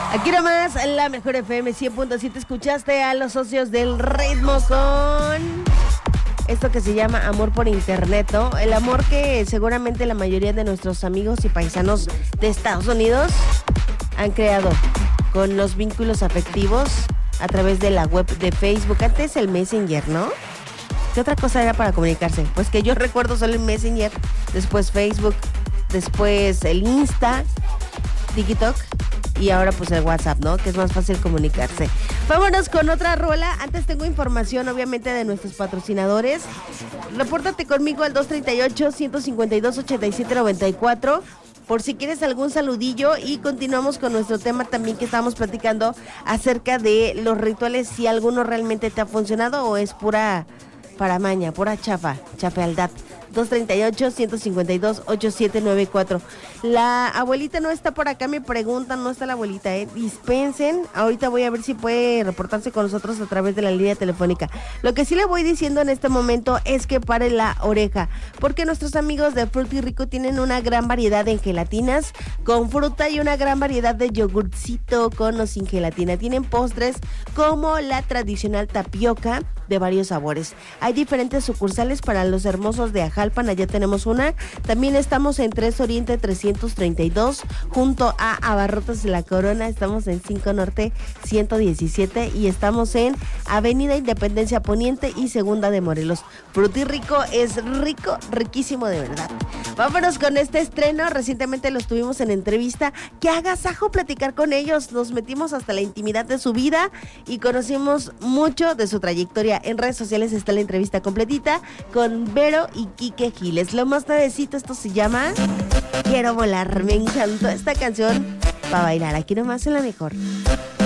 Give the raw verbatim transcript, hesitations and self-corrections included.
Aquí nomás, la mejor F M cien punto siete. Escuchaste a los socios del ritmo con esto que se llama amor por internet, ¿no? El amor que seguramente la mayoría de nuestros amigos y paisanos de Estados Unidos han creado con los vínculos afectivos a través de la web de Facebook. Antes el Messenger, ¿no? ¿Qué otra cosa era para comunicarse? Pues que yo recuerdo solo el Messenger, después Facebook, después el Insta, TikTok y ahora pues el WhatsApp, ¿no? Que es más fácil comunicarse. Vámonos con otra rola. Antes tengo información obviamente de nuestros patrocinadores. Repórtate conmigo al dos treinta y ocho, ciento cincuenta y dos, ochenta y siete noventa y cuatro por si quieres algún saludillo, y continuamos con nuestro tema también que estábamos platicando acerca de los rituales, si alguno realmente te ha funcionado o es pura paramaña, pura chafa, chafealdad. dos treinta y ocho, ciento cincuenta y dos, ochenta y siete noventa y cuatro. La abuelita no está por acá, me preguntan, no está la abuelita, eh. Dispensen, ahorita voy a ver si puede reportarse con nosotros a través de la línea telefónica. Lo que sí le voy diciendo en este momento es que pare la oreja, porque nuestros amigos de Fruity Rico tienen una gran variedad de gelatinas con fruta y una gran variedad de yogurcito con o sin gelatina. Tienen postres como la tradicional tapioca de varios sabores. Hay diferentes sucursales para los hermosos de Ajalpan, allá tenemos una. También estamos en tres Oriente trescientos treinta y dos, junto a Abarrotes de la Corona. Estamos en cinco Norte ciento diecisiete y estamos en Avenida Independencia Poniente y Segunda de Morelos. Fruity Rico es rico, riquísimo de verdad. Vámonos con este estreno, recientemente los tuvimos en entrevista. Qué agasajo platicar con ellos, nos metimos hasta la intimidad de su vida y conocimos mucho de su trayectoria. En redes sociales está la entrevista completita con Vero y Quique Giles. Lo más nuevecito, esto se llama Quiero Volar. Me encantó esta canción para bailar, aquí nomás en la mejor.